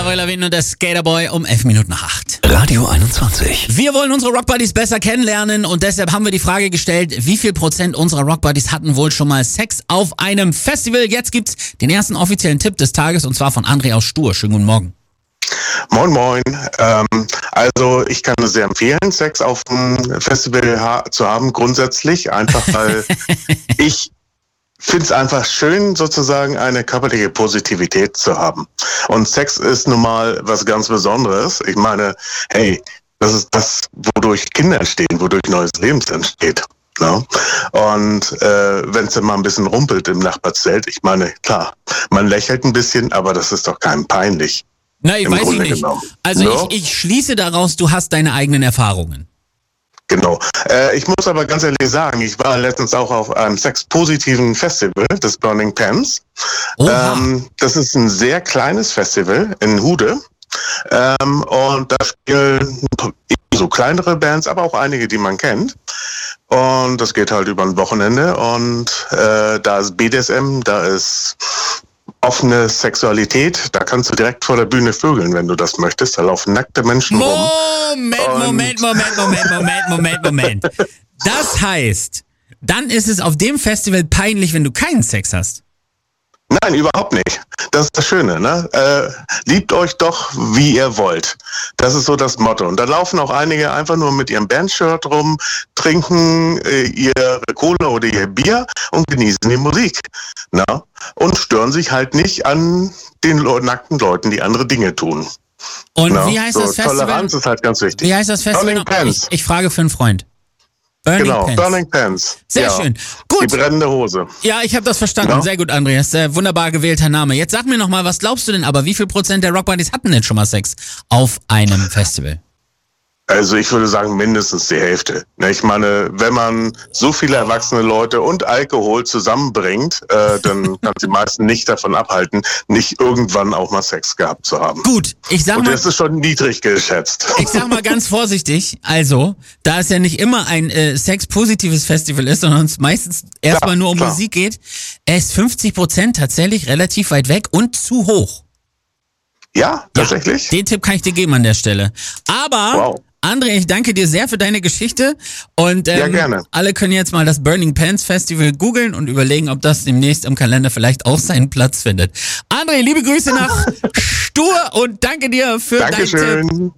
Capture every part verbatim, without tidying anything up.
Avril Lavigne und der Skaterboy um elf Minuten nach acht. Radio einundzwanzig. Wir wollen unsere Rockbuddies besser kennenlernen und deshalb haben wir die Frage gestellt, wie viel Prozent unserer Rockbuddies hatten wohl schon mal Sex auf einem Festival? Jetzt gibt's den ersten offiziellen Tipp des Tages und zwar von André aus Stur. Schönen guten Morgen. Moin Moin. Ähm, also ich kann es sehr empfehlen, Sex auf dem Festival ha- zu haben, grundsätzlich. Einfach weil ich finde es einfach schön, sozusagen eine körperliche Positivität zu haben. Und Sex ist nun mal was ganz Besonderes. Ich meine, hey, das ist das, wodurch Kinder entstehen, wodurch neues Leben entsteht. No? Und äh, wenn es dann mal ein bisschen rumpelt im Nachbarzelt, ich meine, klar, man lächelt ein bisschen, aber das ist doch keinem peinlich. Na, ich weiß ich nicht. Genommen. Also no? ich, ich schließe daraus, du hast deine eigenen Erfahrungen. Genau. Äh, ich muss aber ganz ehrlich sagen, ich war letztens auch auf einem sexpositiven Festival, das Burning Pants. Ähm, das ist ein sehr kleines Festival in Hude. Ähm, und da spielen so kleinere Bands, aber auch einige, die man kennt. Und das geht halt über ein Wochenende. Und äh, da ist B D S M, da ist offene Sexualität, da kannst du direkt vor der Bühne vögeln, wenn du das möchtest. Da laufen nackte Menschen rum. Moment, Moment, Moment, Moment, Moment, Moment, Moment. Das heißt, dann ist es auf dem Festival peinlich, wenn du keinen Sex hast. Nein, überhaupt nicht. Das ist das Schöne, ne? Äh, liebt euch doch, wie ihr wollt. Das ist so das Motto. Und da laufen auch einige einfach nur mit ihrem Bandshirt rum, trinken äh, ihre Cola oder ihr Bier und genießen die Musik. Na? Und stören sich halt nicht an den Le- nackten Leuten, die andere Dinge tun. Und Na? wie heißt so, das Festival? Toleranz ist halt ganz wichtig. Wie heißt das Festival? Burning Pants. Ich, ich frage für einen Freund. Burning Genau, Pants. Burning Pants. Sehr ja. schön. Gut. Die brennende Hose. Ja, ich habe das verstanden. Ja. Sehr gut, André. Das ist ein wunderbar gewählter Name. Jetzt sag mir nochmal, was glaubst du denn aber, wie viel Prozent der Rockbuddies hatten denn schon mal Sex auf einem Festival? Also ich würde sagen, mindestens die Hälfte. Ne, Ich meine, wenn man so viele erwachsene Leute und Alkohol zusammenbringt, äh, dann kann die meisten nicht davon abhalten, nicht irgendwann auch mal Sex gehabt zu haben. Gut, ich sag Und mal, das ist schon niedrig geschätzt. ich sag mal ganz vorsichtig, also, da es ja nicht immer ein äh, sexpositives Festival ist, sondern es meistens erstmal Ja, nur um klar. Musik geht, ist fünfzig Prozent tatsächlich relativ weit weg und zu hoch. Ja, tatsächlich? Ja, den Tipp kann ich dir geben an der Stelle. Aber, Wow. André, ich danke dir sehr für deine Geschichte und ähm, Ja, gerne. alle können jetzt mal das Burning Pants Festival googeln und überlegen, ob das demnächst im Kalender vielleicht auch seinen Platz findet. André, liebe Grüße nach Stur und danke dir für deinen Tipp. Dankeschön.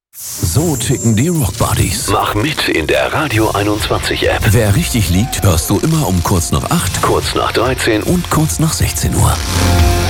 So ticken die Rockbuddies. Mach mit in der Radio einundzwanzig App. Wer richtig liegt, hörst du immer um kurz nach acht, Kurz nach dreizehn und kurz nach sechzehn Uhr.